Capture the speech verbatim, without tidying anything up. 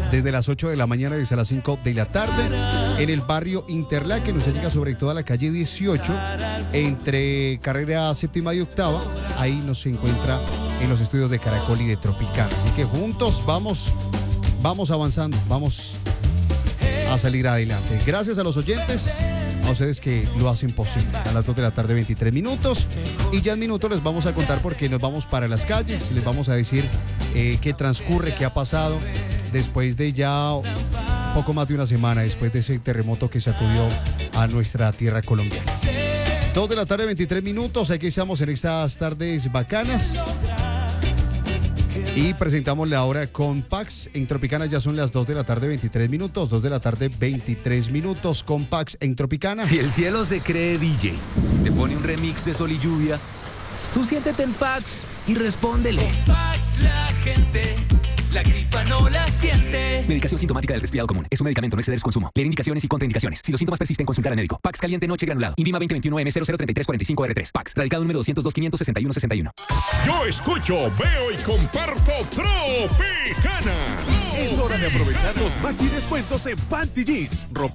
desde las ocho de la mañana y hasta las cinco de la tarde, en el barrio Interlaken. Usted llega sobre todo a la calle dieciocho, entre carrera séptima y octava. Ahí nos encuentra en los estudios de Caracol y de Tropicana. Así que juntos vamos, vamos avanzando, vamos a salir adelante. Gracias a los oyentes, a ustedes que lo hacen posible. A las dos de la tarde, veintitrés minutos. Y ya en minutos les vamos a contar por qué nos vamos para las calles. Les vamos a decir eh, qué transcurre, qué ha pasado después de ya poco más de una semana, después de ese terremoto que sacudió a nuestra tierra colombiana. dos de la tarde, veintitrés minutos. Aquí estamos en estas tardes bacanas. Y presentamos la hora con Pax. En Tropicana ya son las dos de la tarde, veintitrés minutos. dos de la tarde, veintitrés minutos con Pax en Tropicana. Si el cielo se cree D J, te pone un remix de Sol y Lluvia, tú siéntete en Pax y respóndele. Con Pax la gente, la gripa no la siente. Medicación sintomática del resfriado común. Es un medicamento, no exceder su consumo. Leer indicaciones y contraindicaciones. Si los síntomas persisten, consultar al médico. Pax caliente noche granulado. Invima veinte veintiuno M cero cero treinta y tres cuarenta y cinco R tres. Pax. Radicado número doscientos dos, quinientos sesenta y uno, sesenta y uno. Yo escucho, veo y comparto Tropicana. Es hora de aprovechar los maxi descuentos en Panty Jeans. Ropa